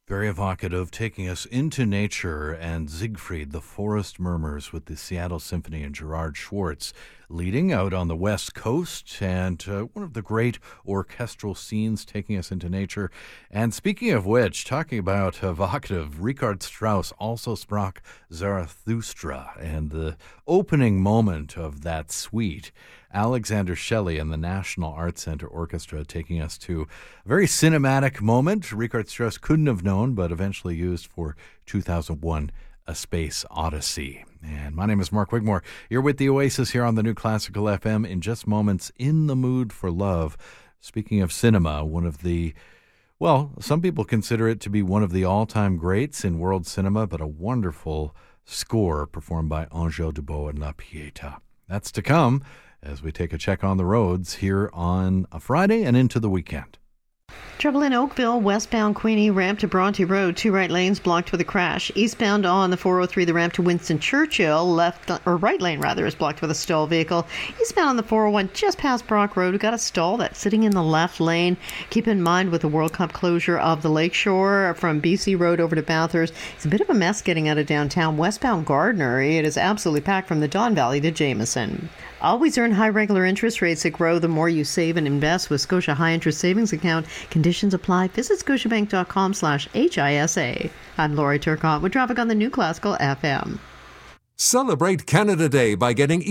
Very evocative, taking us into nature, and Siegfried, the Forest Murmurs with the Seattle Symphony and Gerard Schwartz leading out on the West Coast, and one of the great orchestral scenes taking us into nature. And speaking of which, talking about evocative, Richard Strauss also sprach Zarathustra, and the opening moment of that suite, Alexander Shelley and the National Arts Center Orchestra taking us to a very cinematic moment Richard Strauss couldn't have known, but eventually used for 2001, A Space Odyssey. And my name is Mark Wigmore. You're with the Oasis here on the New Classical FM. In just moments, In the Mood for Love. Speaking of cinema, one of the, well, some people consider it to be one of the all-time greats in world cinema, but a wonderful score performed by Angèle Dubos and La Pietà. That's to come as we take a check on the roads here on a Friday and into the weekend. Trouble in Oakville, westbound Queenie, ramp to Bronte Road, 2 right lanes blocked with a crash. Eastbound on the 403, the ramp to Winston Churchill, right lane is blocked with a stall vehicle. Eastbound on the 401, just past Brock Road, we got a stall that's sitting in the left lane. Keep in mind with the World Cup closure of the Lakeshore from BC Road over to Bathurst, it's a bit of a mess getting out of downtown. Westbound Gardner, it is absolutely packed from the Don Valley to Jameson. Always earn high regular interest rates that grow the more you save and invest with Scotia High Interest Savings Account. Conditions apply. Visit scotiabank.com/HISA. I'm Lori Turcotte with traffic on the New Classical FM. Celebrate Canada Day by getting